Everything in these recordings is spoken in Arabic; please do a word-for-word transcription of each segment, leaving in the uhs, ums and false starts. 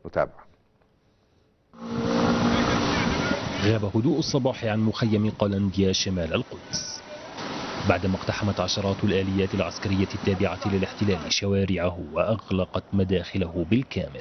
نتابع. غاب هدوء الصباح عن مخيم قلنديا شمال القدس بعدما اقتحمت عشرات الآليات العسكرية التابعة للاحتلال شوارعه وأغلقت مداخله بالكامل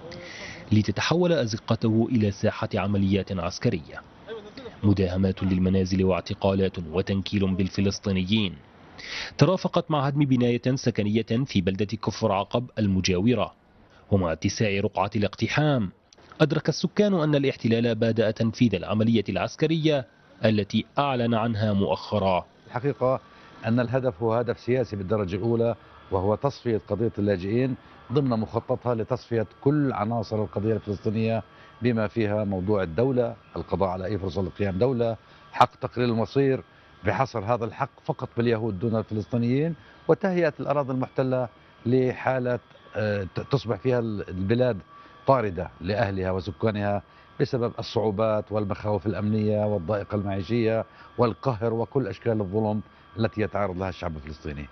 لتتحول أزقته إلى ساحة عمليات عسكرية، مداهمات للمنازل واعتقالات وتنكيل بالفلسطينيين ترافقت مع هدم بناية سكنية في بلدة كفر عقب المجاورة. ومع اتساع رقعة الاقتحام أدرك السكان أن الاحتلال بدأ تنفيذ العملية العسكرية التي أعلن عنها مؤخرا. الحقيقة أن الهدف هو هدف سياسي بالدرجة الأولى، وهو تصفية قضية اللاجئين ضمن مخططها لتصفية كل عناصر القضية الفلسطينية بما فيها موضوع الدولة، القضاء على أي فرصة لقيام دولة، حق تقرير المصير بحصر هذا الحق فقط باليهود دون الفلسطينيين، وتهيئة الأراضي المحتلة لحالة تصبح فيها البلاد طاردة لأهلها وسكانها بسبب الصعوبات والمخاوف الأمنية والضائقة المعيشية والقهر وكل أشكال الظلم التي يتعرض لها الشعب الفلسطيني.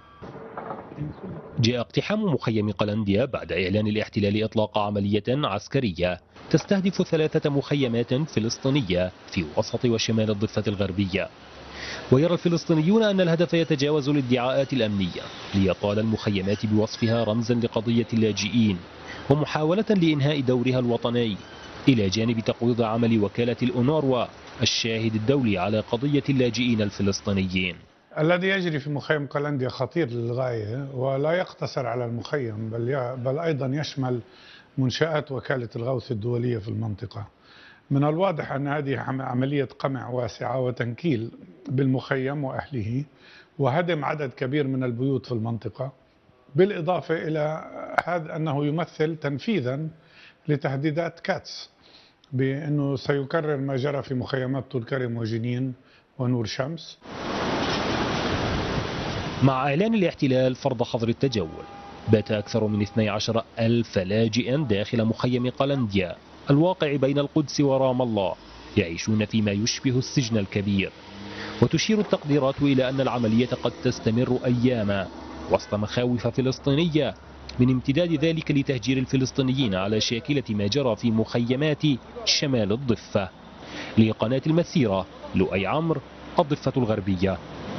جاء اقتحام مخيم قلنديا بعد إعلان الاحتلال إطلاق عملية عسكرية تستهدف ثلاثة مخيمات فلسطينية في وسط وشمال الضفة الغربية. ويرى الفلسطينيون أن الهدف يتجاوز الادعاءات الأمنية ليطال المخيمات بوصفها رمزا لقضية اللاجئين ومحاولة لإنهاء دورها الوطني، إلى جانب تقويض عمل وكالة الأونروا الشاهد الدولي على قضية اللاجئين الفلسطينيين. الذي يجري في مخيم قلنديا خطير للغاية، ولا يقتصر على المخيم بل بل أيضا يشمل منشآت وكالة الغوث الدولية في المنطقة. من الواضح أن هذه عملية قمع واسعة وتنكيل بالمخيم وأهله وهدم عدد كبير من البيوت في المنطقة، بالإضافة إلى هذا أنه يمثل تنفيذا لتهديدات كاتس بأنه سيكرر ما جرى في مخيمات طول كرم وجنين ونور شمس. مع إعلان الاحتلال فرض حظر التجول، بات أكثر من اثني عشر ألف لاجئا داخل مخيم قلنديا الواقع بين القدس ورام الله يعيشون فيما يشبه السجن الكبير. وتشير التقديرات إلى أن العملية قد تستمر أياما وسط مخاوف فلسطينية من امتداد ذلك لتهجير الفلسطينيين على شاكلة ما جرى في مخيمات شمال الضفة. لقناة المسيرة، لؤي عمرو، الضفة الغربية.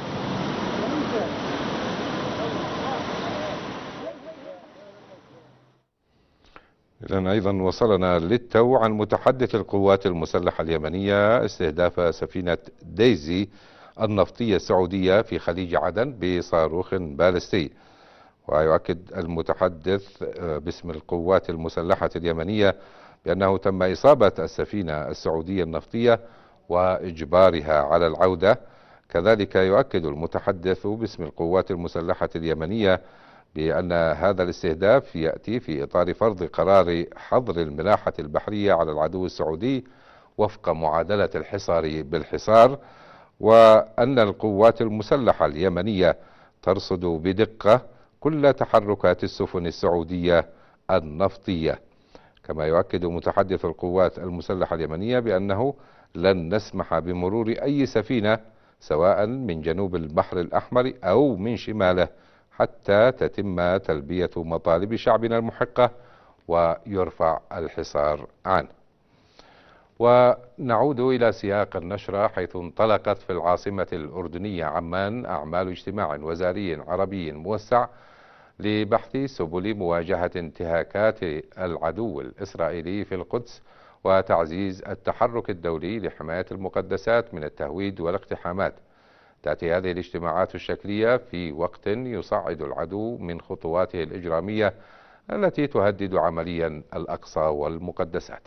إذن أيضا وصلنا للتو عن متحدث القوات المسلحة اليمنية استهداف سفينة ديزي النفطية السعودية في خليج عدن بصاروخ باليستي. ويؤكد المتحدث باسم القوات المسلحة اليمنية بأنه تم إصابة السفينة السعودية النفطية وإجبارها على العودة. كذلك يؤكد المتحدث باسم القوات المسلحة اليمنية بأن هذا الاستهداف يأتي في إطار فرض قرار حظر الملاحة البحرية على العدو السعودي وفق معادلة الحصار بالحصار، وأن القوات المسلحة اليمنية ترصد بدقة كل تحركات السفن السعودية النفطية. كما يؤكد متحدث القوات المسلحة اليمنية بأنه لن نسمح بمرور أي سفينة سواء من جنوب البحر الأحمر أو من شماله حتى تتم تلبية مطالب شعبنا المحقة ويرفع الحصار عنه. ونعود إلى سياق النشرة، حيث انطلقت في العاصمة الأردنية عمان أعمال اجتماع وزاري عربي موسع لبحث سبل مواجهة انتهاكات العدو الإسرائيلي في القدس وتعزيز التحرك الدولي لحماية المقدسات من التهويد والاقتحامات. تأتي هذه الاجتماعات الشكلية في وقت يصعد العدو من خطواته الإجرامية التي تهدد عمليا الأقصى والمقدسات.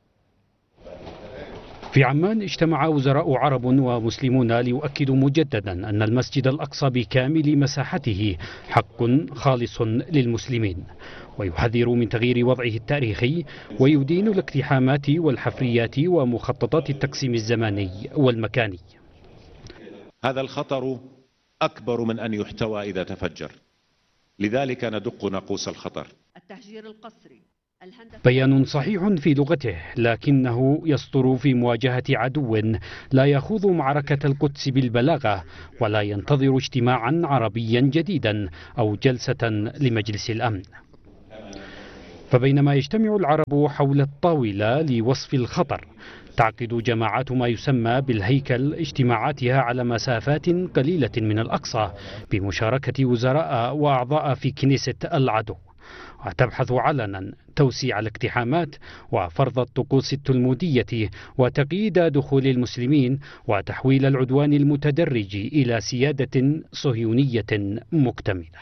في عمان اجتمع وزراء عرب ومسلمون ليؤكدوا مجددا أن المسجد الأقصى بكامل مساحته حق خالص للمسلمين، ويحذر من تغيير وضعه التاريخي، ويدين الاقتحامات والحفريات ومخططات التقسيم الزماني والمكاني. هذا الخطر أكبر من أن يحتوى إذا تفجر، لذلك ندق ناقوس الخطر. التهجير القسري بيان صحيح في لغته، لكنه يصدر في مواجهة عدو لا يخوض معركة القدس بالبلاغة ولا ينتظر اجتماعا عربيا جديدا أو جلسة لمجلس الأمن. فبينما يجتمع العرب حول الطاولة لوصف الخطر، تعقد جماعات ما يسمى بالهيكل اجتماعاتها على مسافات قليلة من الأقصى بمشاركة وزراء وأعضاء في كنيسة العدو، وتبحث علنا توسيع الاقتحامات وفرض الطقوس التلمودية وتقييد دخول المسلمين وتحويل العدوان المتدرج إلى سيادة صهيونية مكتملة.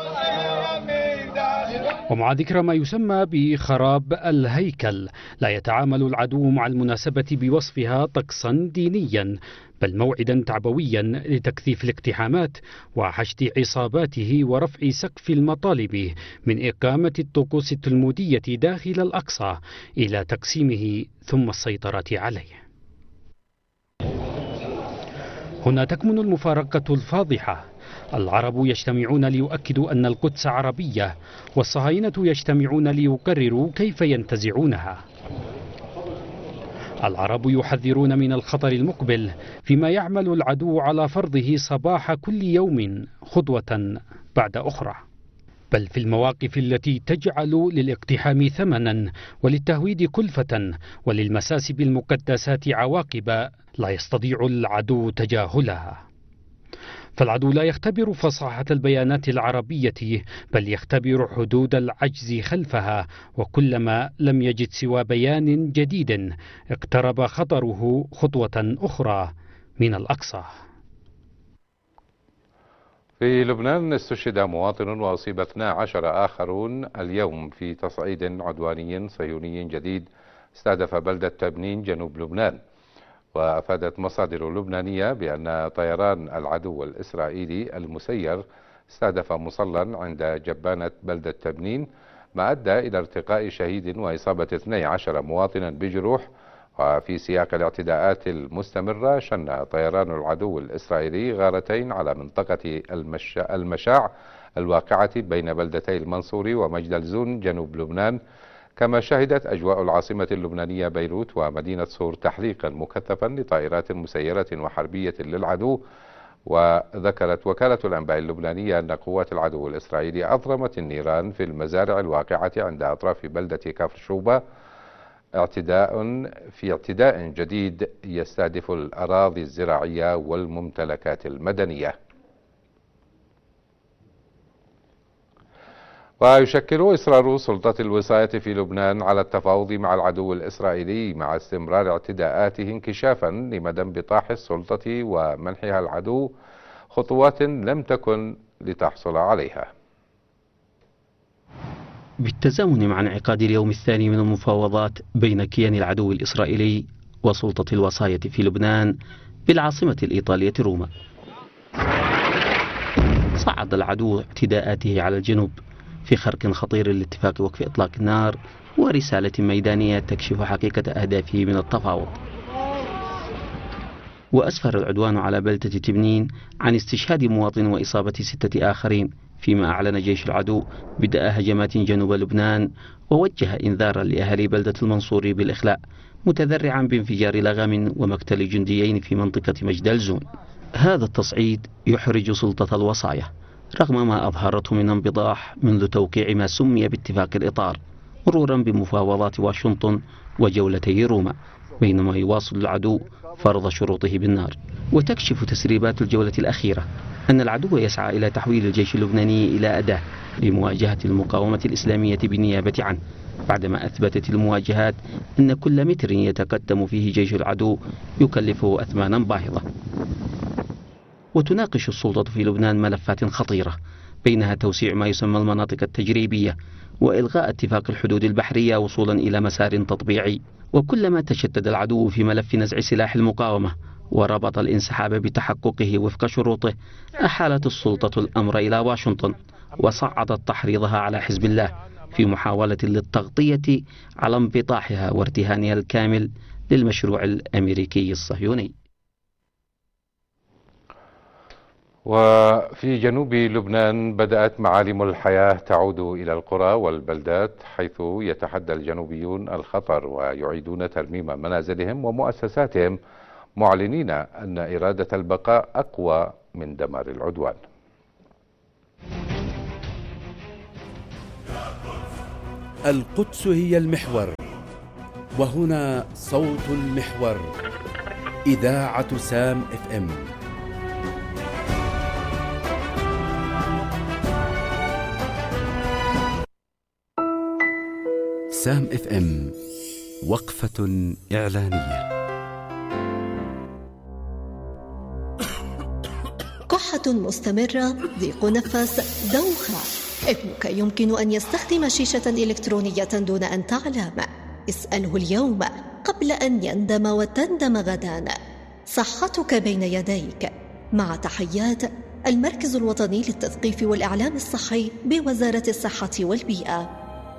ومع ذكر ما يسمى بخراب الهيكل، لا يتعامل العدو مع المناسبة بوصفها طقسا دينيا، بل موعدا تعبويا لتكثيف الاقتحامات وحشد عصاباته ورفع سقف المطالب من إقامة الطقوس التلمودية داخل الأقصى إلى تقسيمه ثم السيطرة عليه. هنا تكمن المفارقة الفاضحة، العرب يجتمعون ليؤكدوا أن القدس عربية، والصهاينة يجتمعون ليقرروا كيف ينتزعونها. العرب يحذرون من الخطر المقبل، فيما يعمل العدو على فرضه صباح كل يوم خطوة بعد أخرى، بل في المواقف التي تجعل للاقتحام ثمنا وللتهويد كلفة وللمساس بالمقدسات عواقب لا يستطيع العدو تجاهلها. فالعدو لا يختبر فصاحة البيانات العربية، بل يختبر حدود العجز خلفها، وكلما لم يجد سوى بيان جديد اقترب خطره خطوة أخرى من الأقصى. في لبنان استشهد مواطن وأصيب اثني عشر آخرون اليوم في تصعيد عدواني صهيوني جديد استهدف بلدة تبنين جنوب لبنان. وأفادت مصادر لبنانية بأن طيران العدو الإسرائيلي المسير استهدف مصلى عند جبانة بلدة تبنين، ما أدى إلى ارتقاء شهيد وإصابة اثني عشر مواطنا بجروح. وفي سياق الاعتداءات المستمرة، شن طيران العدو الإسرائيلي غارتين على منطقة المشاع الواقعة بين بلدتي المنصوري ومجدلزون جنوب لبنان، كما شهدت أجواء العاصمة اللبنانية بيروت ومدينة صور تحليقا مكثفا لطائرات مسيرة وحربية للعدو. وذكرت وكالة الأنباء اللبنانية أن قوات العدو الإسرائيلي أضرمت النيران في المزارع الواقعة عند أطراف بلدة كفر شوبة، اعتداء في اعتداء جديد يستهدف الأراضي الزراعية والممتلكات المدنية. ويشكل إصرار سلطة الوصاية في لبنان على التفاوض مع العدو الإسرائيلي مع استمرار اعتداءاته انكشافا لمدى انبطاح السلطة ومنحها العدو خطوات لم تكن لتحصل عليها. بالتزامن مع انعقاد اليوم الثاني من المفاوضات بين كيان العدو الإسرائيلي وسلطة الوصاية في لبنان بالعاصمة الإيطالية روما، صعد العدو اعتداءاته على الجنوب في خرق خطير لاتفاق وقف إطلاق النار ورسالة ميدانية تكشف حقيقة أهدافه من التفاوض. وأسفر العدوان على بلدة تبنين عن استشهاد مواطن وإصابة ستة آخرين، فيما أعلن جيش العدو بدء هجمات جنوب لبنان ووجه إنذارا لأهالي بلدة المنصوري بالإخلاء، متذرعا بانفجار لغم ومقتل جنديين في منطقة مجدلزون. هذا التصعيد يحرج سلطة الوصاية رغم ما أظهرته من انبضاح منذ توقيع ما سمي باتفاق الإطار، مرورا بمفاوضات واشنطن وجولتي روما، بينما يواصل العدو فرض شروطه بالنار. وتكشف تسريبات الجولة الأخيرة أن العدو يسعى إلى تحويل الجيش اللبناني إلى أداة لمواجهة المقاومة الإسلامية بالنيابة عنه، بعدما أثبتت المواجهات أن كل متر يتقدم فيه جيش العدو يكلفه أثمانا باهظة. وتناقش السلطة في لبنان ملفات خطيرة، بينها توسيع ما يسمى المناطق التجريبية وإلغاء اتفاق الحدود البحرية وصولا إلى مسار تطبيعي. وكلما تشدد العدو في ملف نزع سلاح المقاومة وربط الانسحاب بتحققه وفق شروطه، أحالت السلطة الأمر إلى واشنطن وصعدت تحريضها على حزب الله في محاولة للتغطية على انبطاحها وارتهانها الكامل للمشروع الأمريكي الصهيوني. وفي جنوب لبنان بدأت معالم الحياة تعود إلى القرى والبلدات، حيث يتحدى الجنوبيون الخطر ويعيدون ترميم منازلهم ومؤسساتهم، معلنين أن إرادة البقاء أقوى من دمار العدوان. القدس هي المحور، وهنا صوت المحور، إذاعة سام اف ام. سام اف ام، وقفة إعلانية. كحة مستمرة، ضيق نفس، دوخة. ابنك يمكن أن يستخدم شيشة إلكترونية دون أن تعلم. اسأله اليوم قبل أن يندم وتندم غدا. صحتك بين يديك. مع تحيات المركز الوطني للتثقيف والإعلام الصحي بوزارة الصحة والبيئة.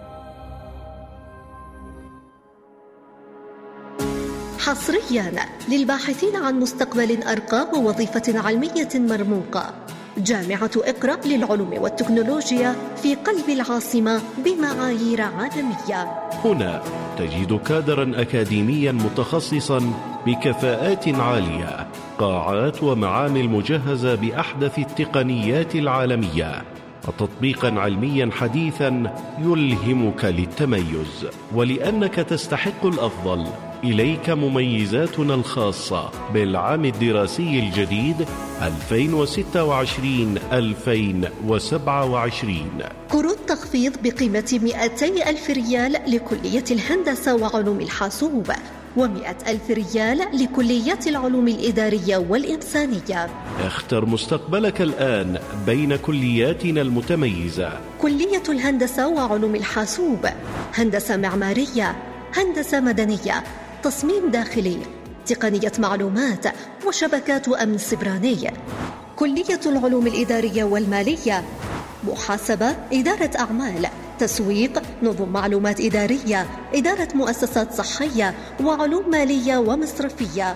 حصريا للباحثين عن مستقبل أرقى ووظيفة علمية مرموقة، جامعة اقرأ للعلوم والتكنولوجيا في قلب العاصمة بمعايير عالمية. هنا تجد كادرا أكاديميا متخصصا بكفاءات عالية، قاعات ومعامل مجهزة بأحدث التقنيات العالمية، وتطبيقا علميا حديثا يلهمك للتميز. ولأنك تستحق الأفضل، إليك مميزاتنا الخاصة بالعام الدراسي الجديد ألفين وستة وعشرين ألفين وسبعة وعشرين. كروت تخفيض بقيمة مئتي ألف ريال لكلية الهندسة وعلوم الحاسوب، ومئة ألف ريال لكلية العلوم الإدارية والإنسانية. اختر مستقبلك الآن بين كلياتنا المتميزة: كلية الهندسة وعلوم الحاسوب، هندسة معمارية، هندسة مدنية، تصميم داخلي، تقنية معلومات وشبكات أمن سبراني. كلية العلوم الإدارية والمالية، محاسبة، إدارة أعمال، تسويق، نظم معلومات إدارية، إدارة مؤسسات صحية، وعلوم مالية ومصرفية.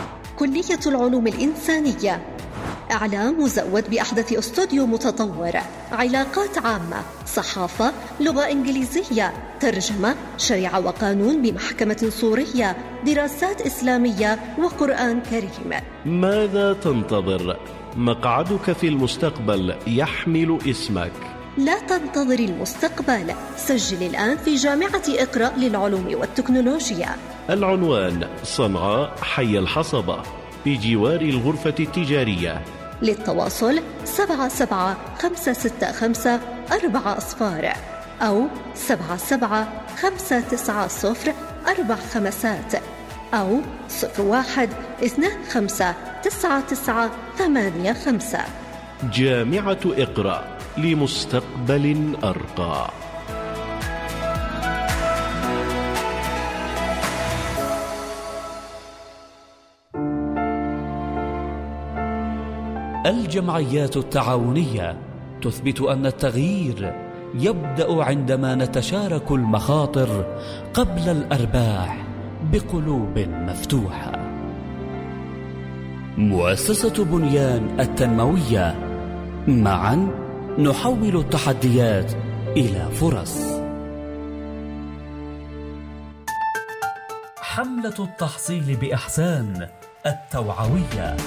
كلية العلوم الإنسانية، إعلام مزود بأحدث استوديو متطور، علاقات عامة، صحافة، لغة إنجليزية، ترجمة، شريعة وقانون بمحكمة سورية، دراسات إسلامية وقرآن كريم. ماذا تنتظر؟ مقعدك في المستقبل يحمل اسمك. لا تنتظر المستقبل، سجل الآن في جامعة اقرأ للعلوم والتكنولوجيا. العنوان: صنعاء، حي الحصبة، بجوار الغرفة التجارية. للتواصل سبعة سبعة خمسة ستة خمسة أربعة أصفار أو سبعة سبعة خمسة تسعة صفر أربع خمسات أو صفر واحد اثنان خمسة تسعة تسعة ثمانية خمسة. جامعة اقرأ، لمستقبل أرقى. الجمعيات التعاونية تثبت أن التغيير يبدأ عندما نتشارك المخاطر قبل الأرباح بقلوب مفتوحة. مؤسسة بنيان التنموية، معا نحول التحديات إلى فرص. حملة التحصيل بإحسان التوعوية.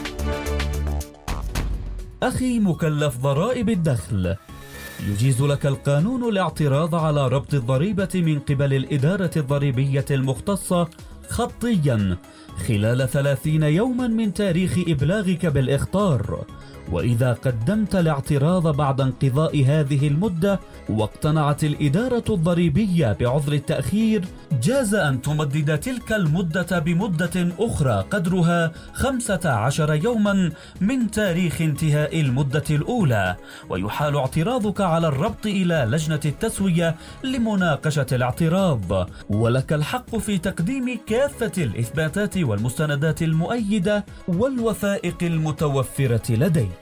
أخي مكلف ضرائب الدخل، يجيز لك القانون الاعتراض على ربط الضريبة من قبل الإدارة الضريبية المختصة خطيا خلال ثلاثين يوما من تاريخ إبلاغك بالإخطار. وإذا قدمت الاعتراض بعد انقضاء هذه المدة واقتنعت الإدارة الضريبية بعذر التأخير، جاز أن تمدد تلك المدة بمدة أخرى قدرها خمسة عشر يوما من تاريخ انتهاء المدة الأولى، ويحال اعتراضك على الربط إلى لجنة التسوية لمناقشة الاعتراض. ولك الحق في تقديم كافة الإثباتات والمستندات المؤيدة والوثائق المتوفرة لديك.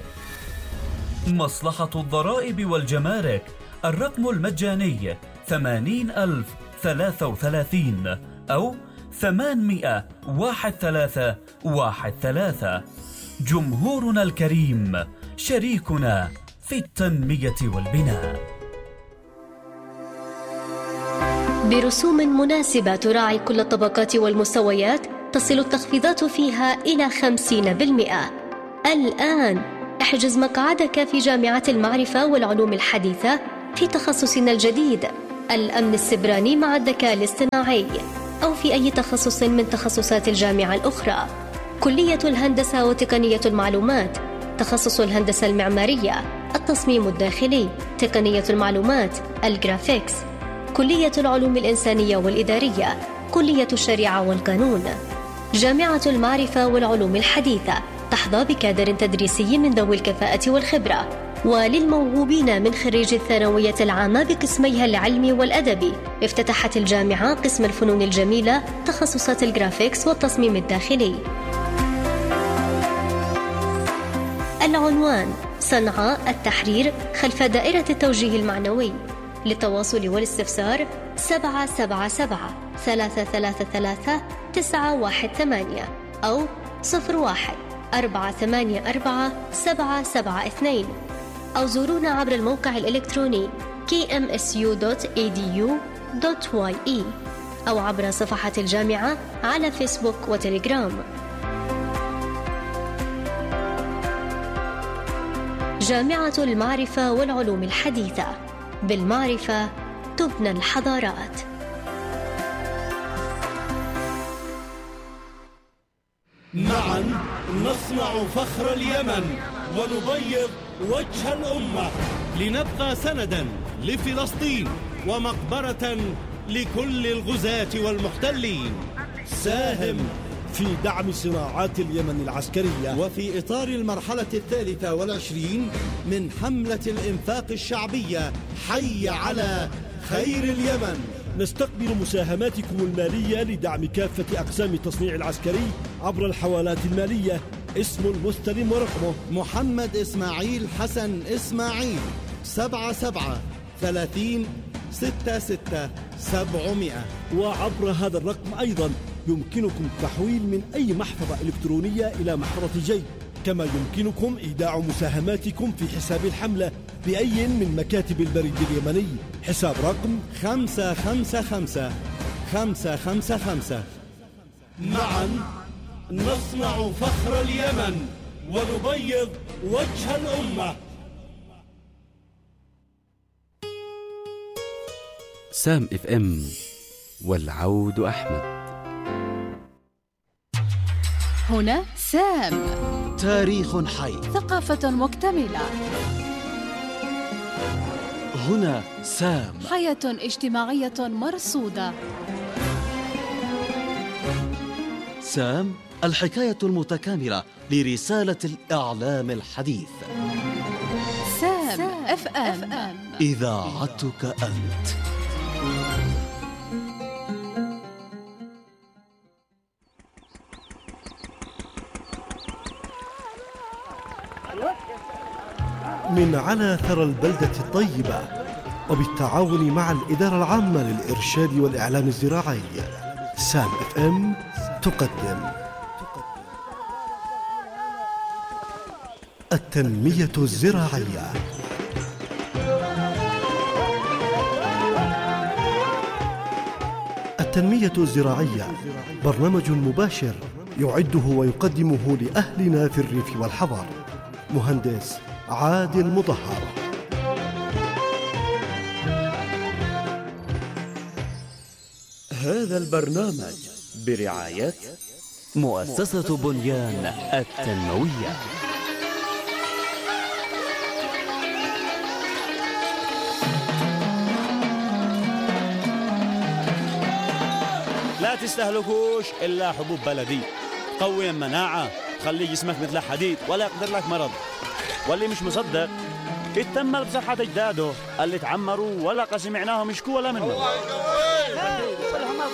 مصلحة الضرائب والجمارك، الرقم المجاني ثمانين ألف ثلاثة وثلاثين أو ثمانمئة واحد ثلاثة واحد ثلاثة. جمهورنا الكريم شريكنا في التنمية والبناء. برسوم مناسبة تراعي كل الطبقات والمستويات، تصل التخفيضات فيها إلى خمسين بالمئة. الآن احجز مقعدك في جامعة المعرفة والعلوم الحديثة في تخصصنا الجديد، الأمن السبراني مع الذكاء الاصطناعي، أو في أي تخصص من تخصصات الجامعة الأخرى. كلية الهندسة وتقنية المعلومات، تخصص الهندسة المعمارية، التصميم الداخلي، تقنية المعلومات، الجرافيكس. كلية العلوم الإنسانية والإدارية، كلية الشريعة والقانون. جامعة المعرفة والعلوم الحديثة تحظى بكادر تدريسي من ذوي الكفاءة والخبرة. وللموهوبين من خريج الثانوية العامة بقسميها العلمي والأدبي، افتتحت الجامعة قسم الفنون الجميلة، تخصصات الجرافيكس والتصميم الداخلي. العنوان: صنعاء التحرير خلف دائرة التوجيه المعنوي. للتواصل والاستفسار سبعة سبعة سبعة ثلاثة ثلاثة ثلاثة تسعة واحد ثمانية أو صفر واحد أربعة ثمانية أربعة سبعة سبعة اثنين، أو زورونا عبر الموقع الإلكتروني كي إم إس يو دوت إي دي يو دوت واي إي أو عبر صفحة الجامعة على فيسبوك وتليجرام. جامعة المعرفة والعلوم الحديثة، بالمعرفة تبنى الحضارات. معا نصنع فخر اليمن ونبيض وجه الأمة، لنبقى سندا لفلسطين ومقبرة لكل الغزاة والمحتلين. ساهم في دعم صناعات اليمن العسكرية، وفي إطار المرحلة الثالثة والعشرين من حملة الإنفاق الشعبية حي على خير اليمن. نستقبل مساهماتكم المالية لدعم كافة أقسام التصنيع العسكري عبر الحوالات المالية. اسم المستلم ورقمه: محمد إسماعيل حسن إسماعيل، سبعة سبعة ثلاثين ستة ستة سبعمائة. وعبر هذا الرقم أيضا يمكنكم التحويل من أي محفظة إلكترونية إلى محفظة جيب، كما يمكنكم إيداع مساهماتكم في حساب الحملة بأي من مكاتب البريد اليمني. حساب رقم خمسة خمسة خمسة خمسة خمسة خمسة. معا نصنع فخر اليمن ونبيض وجه الأمة. سام اف ام، والعود أحمد. هنا سام، تاريخ حي، ثقافة مكتملة. هنا سام، حياة اجتماعية مرصودة. سام، الحكاية المتكاملة لرسالة الإعلام الحديث. سام اف ام، إذاعتك أنت. من على ثرى البلدة الطيبة، وبالتعاون مع الإدارة العامة للإرشاد والإعلام الزراعي، سام اف ام تقدم التنمية الزراعية. التنمية الزراعية برنامج مباشر يعده ويقدمه لأهلنا في الريف والحضر، مهندس عادل مطهر. هذا البرنامج برعاية مؤسسة بنيان التنموية. لا تستهلكوش إلا حبوب بلدي تقوي المناعة، تخلي جسمك مثل حديد ولا يقدر لك مرض. واللي مش مصدق اتمل بصحة أجداده اللي تعمروا ولا سمعناهم يشكوا ولا منه.